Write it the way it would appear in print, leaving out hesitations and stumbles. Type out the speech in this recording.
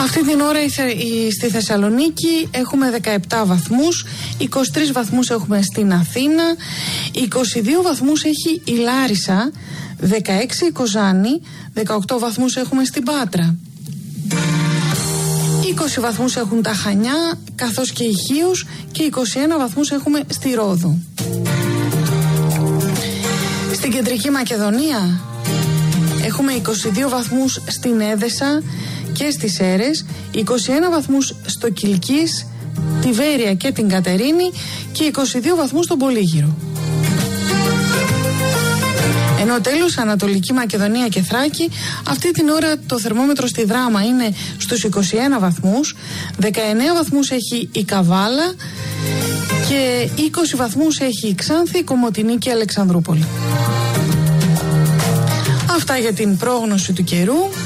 Αυτή την ώρα στη Θεσσαλονίκη έχουμε 17 βαθμούς, 23 βαθμούς έχουμε στην Αθήνα, 22 βαθμούς έχει η Λάρισα, 16 η Κοζάνη, 18 βαθμούς έχουμε στην Πάτρα. 20 βαθμούς έχουν τα Χανιά, καθώς και η Χίος, και 21 βαθμούς έχουμε στη Ρόδο. Στην Κεντρική Μακεδονία έχουμε 22 βαθμούς στην Έδεσα και στις Σέρρες, 21 βαθμούς στο Κιλκής, τη Βέρεια και την Κατερίνη και 22 βαθμούς στον Πολύγυρο. Ενώ τέλος Ανατολική Μακεδονία και Θράκη, αυτή την ώρα το θερμόμετρο στη Δράμα είναι στους 21 βαθμούς, 19 βαθμούς έχει η Καβάλα και 20 βαθμούς έχει η Ξάνθη, η Κομοτηνή και η Αλεξανδρούπολη. Αυτά για την πρόγνωση του καιρού.